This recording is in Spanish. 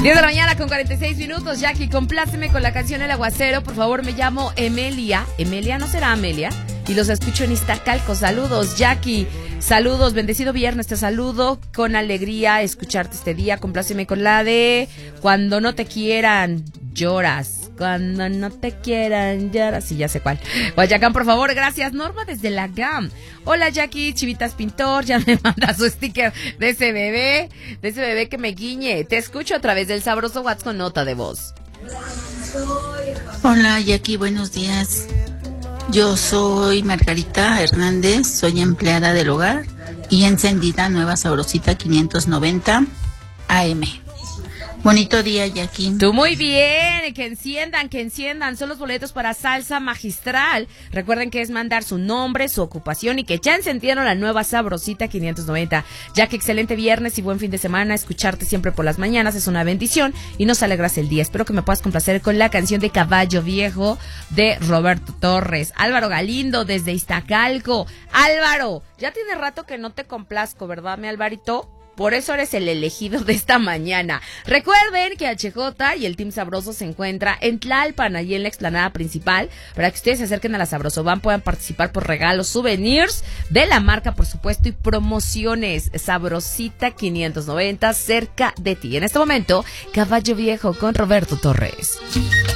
10 de la mañana con 46 minutos. Jackie, compláceme con la canción El Aguacero. Por favor, me llamo Emelia. Emelia, ¿no será Amelia? Y los escucho en Iztacalco. Saludos, Jackie. Saludos, bendecido viernes. Te saludo con alegría escucharte este día. Compláceme con la de Cuando no te quieran, lloras. Cuando no te quieran, lloras. Sí, ya sé cuál. Guayacán, por favor, gracias. Norma desde la GAM. Hola, Jackie, Chivitas Pintor. Ya me manda su sticker de ese bebé que me guiñe. Te escucho a través del sabroso WhatsApp con nota de voz. Hola, Jackie, buenos días. Yo soy Margarita Hernández, soy empleada del hogar y encendida Nueva Sabrosita 590 AM. Bonito día, Jackie. Tú muy bien, que enciendan. Son los boletos para Salsa Magistral. Recuerden que es mandar su nombre, su ocupación y que ya encendieron la Nueva Sabrosita 590. Jackie, excelente viernes y buen fin de semana. Escucharte siempre por las mañanas es una bendición y nos alegras el día. Espero que me puedas complacer con la canción de Caballo Viejo de Roberto Torres. Álvaro Galindo desde Iztacalco. Álvaro, ya tiene rato que no te complazco, ¿verdad, mi Alvarito? Por eso eres el elegido de esta mañana. Recuerden que HJ y el Team Sabroso se encuentra en Tlalpan, allí en la explanada principal, para que ustedes se acerquen a la Sabroso Van, puedan participar por regalos, souvenirs de la marca, por supuesto, y promociones. Sabrosita 590 cerca de ti. En este momento, Caballo Viejo con Roberto Torres.